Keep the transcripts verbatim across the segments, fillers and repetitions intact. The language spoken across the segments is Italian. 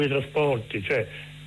i trasporti, cioè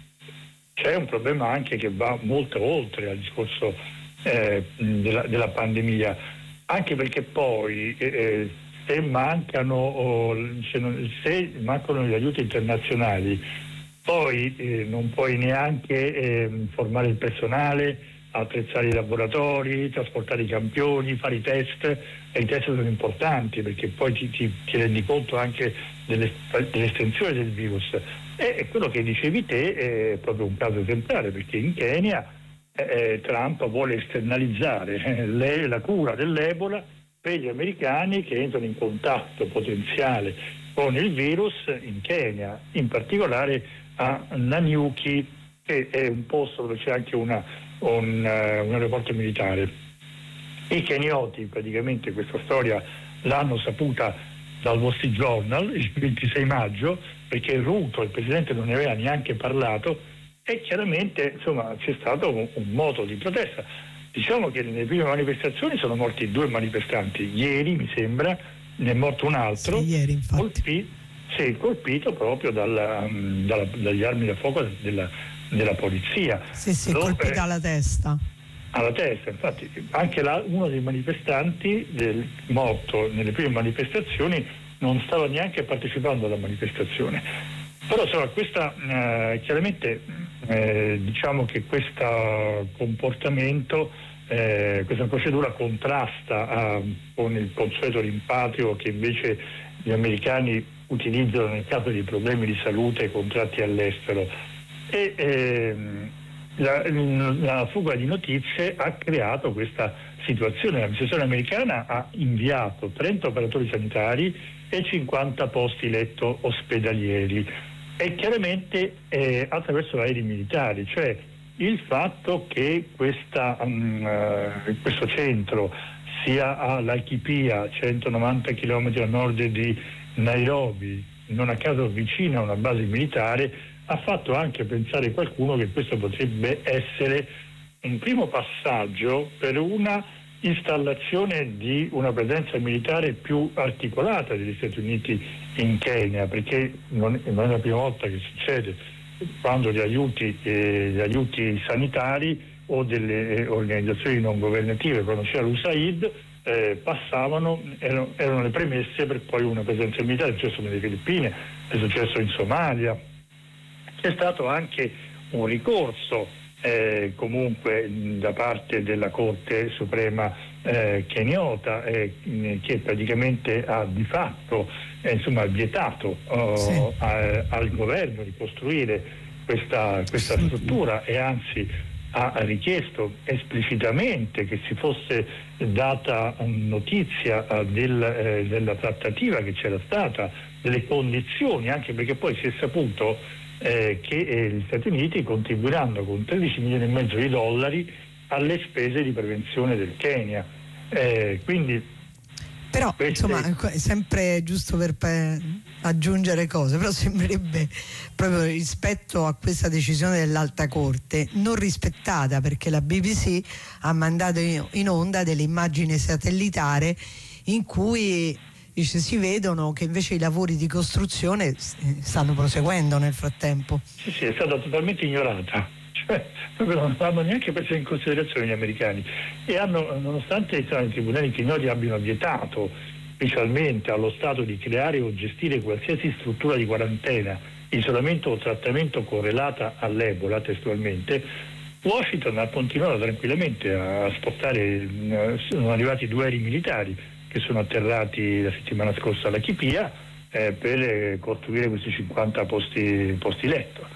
c'è un problema anche che va molto oltre al discorso eh, della, della pandemia, anche perché poi eh, se mancano o, se, non, se mancano gli aiuti internazionali, poi eh, non puoi neanche eh, formare il personale, attrezzare i laboratori, trasportare i campioni, fare i test, e i test sono importanti perché poi ti, ti, ti rendi conto anche delle, dell'estensione del virus. E quello che dicevi te è proprio un caso esemplare, perché in Kenya eh, Trump vuole esternalizzare eh, le, la cura dell'Ebola per gli americani che entrano in contatto potenziale con il virus in Kenya, in particolare a Nanyuki, che è un posto dove c'è anche una, un, uh, un aeroporto militare. I kenioti praticamente questa storia l'hanno saputa dal Wall Street Journal il ventisei maggio, perché Ruto, il presidente, non ne aveva neanche parlato, e chiaramente insomma c'è stato un, un moto di protesta. Diciamo che nelle prime manifestazioni sono morti due manifestanti, ieri mi sembra ne è morto un altro, sì, ieri, infatti. colpi, sì, colpito proprio dalla, dalla, dagli armi da fuoco della, della polizia. Sì, sì, Lo, colpita eh, alla testa. Alla testa, infatti anche la, uno dei manifestanti del morto nelle prime manifestazioni non stava neanche partecipando alla manifestazione. Però insomma, questa eh, chiaramente eh, diciamo che questo comportamento, eh, questa procedura contrasta a, con il consueto rimpatrio che invece gli americani utilizzano nel caso di problemi di salute contratti all'estero. E ehm, La, la fuga di notizie ha creato questa situazione. L'amministrazione americana ha inviato trenta operatori sanitari e cinquanta posti letto ospedalieri, e chiaramente eh, attraverso aerei militari, cioè il fatto che questa, um, uh, questo centro sia a Laikipia, centonovanta chilometri a nord di Nairobi, non a caso vicino a una base militare, ha fatto anche pensare qualcuno che questo potrebbe essere un primo passaggio per una installazione di una presenza militare più articolata degli Stati Uniti in Kenya, perché non è, non è la prima volta che succede quando gli aiuti, eh, gli aiuti sanitari o delle eh, organizzazioni non governative, quando c'era l'U S A I D, eh, passavano, erano, erano le premesse per poi una presenza militare. È successo nelle Filippine, è successo in Somalia. C'è stato anche un ricorso eh, comunque da parte della Corte Suprema eh, keniota eh, che praticamente ha di fatto eh, insomma vietato oh, sì. a, al governo di costruire questa, questa struttura, e anzi ha richiesto esplicitamente che si fosse data notizia eh, del, eh, della trattativa che c'era stata, delle condizioni, anche perché poi si è saputo Eh, che eh, gli Stati Uniti contribuiranno con tredici milioni e mezzo di dollari alle spese di prevenzione del Kenya. Eh, quindi però queste... insomma è sempre giusto per pe- aggiungere cose, però sembrerebbe proprio rispetto a questa decisione dell'Alta Corte non rispettata, perché la B B C ha mandato in onda delle immagini satellitari in cui dice, si vedono che invece i lavori di costruzione stanno proseguendo nel frattempo. Sì, sì, è stata totalmente ignorata, cioè proprio non hanno neanche preso in considerazione gli americani, e hanno, nonostante i tribunali kenyoti abbiano vietato specialmente allo Stato di creare o gestire qualsiasi struttura di quarantena, isolamento o trattamento correlata all'Ebola, testualmente, Washington ha continuato tranquillamente a spostare, sono arrivati due aerei militari che sono atterrati la settimana scorsa alla Chipia eh, per eh, costruire questi cinquanta posti, posti letto.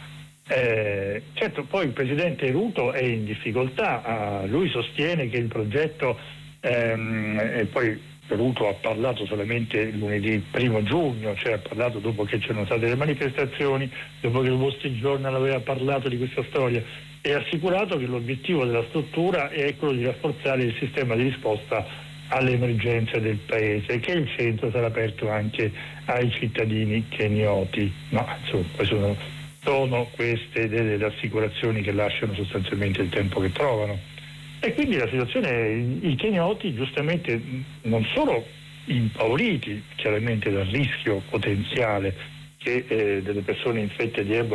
Eh, certo, poi il presidente Ruto è in difficoltà, ah, lui sostiene che il progetto, ehm, e poi Ruto ha parlato solamente lunedì primo giugno, cioè ha parlato dopo che c'erano state le manifestazioni, dopo che il Wall Street Journal aveva parlato di questa storia, e ha assicurato che l'obiettivo della struttura è quello di rafforzare il sistema di risposta alle emergenze del paese, e che il centro sarà aperto anche ai cittadini kenioti. Ma insomma, sono, sono queste delle rassicurazioni che lasciano sostanzialmente il tempo che trovano. E quindi la situazione, i kenioti giustamente non solo impauriti chiaramente dal rischio potenziale che eh, delle persone infette di Ebola